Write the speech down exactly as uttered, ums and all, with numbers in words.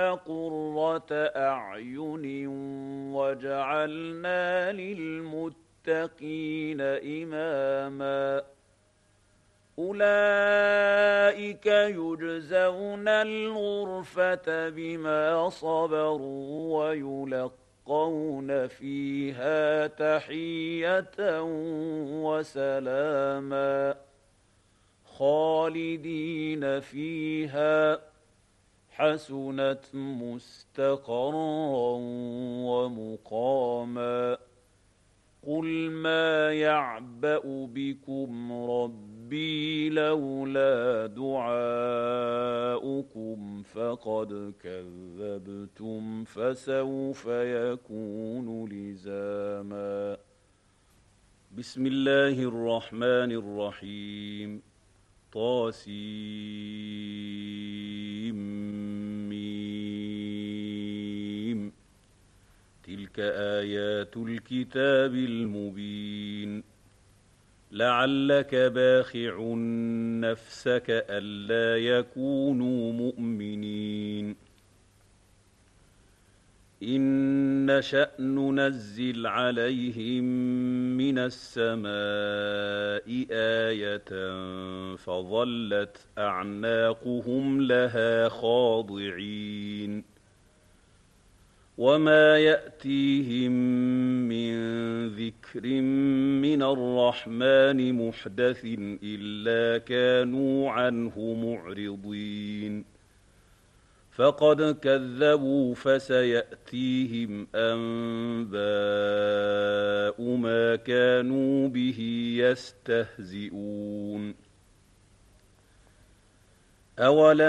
قرة أعين وجعلنا للمتقين إماما أولئك يجزون الغرفة بما صبروا ويلقون فيها تحية وسلاما خالدين فيها حسنت مستقرا ومقاما قل ما يعبأ بكم ربي لولا دعاؤكم فقد كذبتم فسوف يكون لزاما. بسم الله الرحمن الرحيم. طاسيم تلك آيات الكتاب المبين لعلك باخع نفسك ألا يكونوا مؤمنين إن نشأ ننزل عليهم من السماء آية فظلت أعناقهم لها خاضعين وما يأتيهم من ذكر من الرحمن محدث إلا كانوا عنه معرضين فقد كذبوا فسيأتيهم أنباء ما كانوا به يستهزئون. أولم